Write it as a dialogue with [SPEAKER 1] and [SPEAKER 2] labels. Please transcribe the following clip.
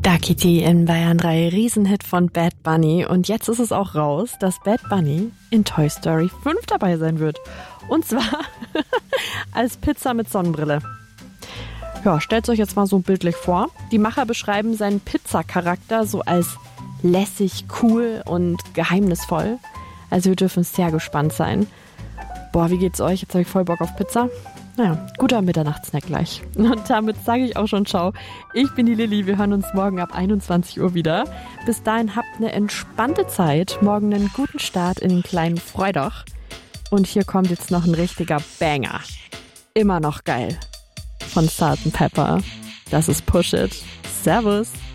[SPEAKER 1] Ducky T in Bayern 3, Riesenhit von Bad Bunny. Und jetzt ist es auch raus, dass Bad Bunny in Toy Story 5 dabei sein wird. Und zwar als Pizza mit Sonnenbrille. Ja, stellt euch jetzt mal so bildlich vor. Die Macher beschreiben seinen Pizza-Charakter so als lässig, cool und geheimnisvoll. Also wir dürfen sehr gespannt sein. Boah, wie geht's euch? Jetzt habe ich voll Bock auf Pizza. Naja, guter Mitternachtssnack gleich. Und damit sage ich auch schon ciao. Ich bin die Lilly, wir hören uns morgen ab 21 Uhr wieder. Bis dahin habt eine entspannte Zeit. Morgen einen guten Start in den kleinen Freitag. Und hier kommt jetzt noch ein richtiger Banger. Immer noch geil. Von Salt & Pepper. Das ist Push It. Servus.